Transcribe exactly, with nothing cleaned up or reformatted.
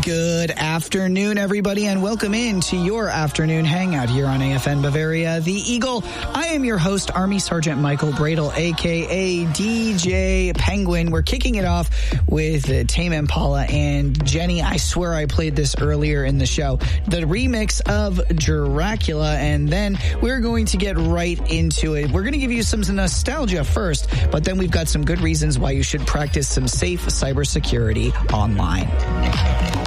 Good afternoon, everybody, and welcome in to your afternoon hangout here on A F N Bavaria, The Eagle. I am your host, Army Sergeant Michael Bradle, a k a. D J Penguin. We're kicking it off with uh, Tame Impala and Jenny. I swear I played this earlier in the show. The remix of Dracula, and then we're going to get right into it. We're going to give you some nostalgia first, but then we've got some good reasons why you should practice some safe cybersecurity online.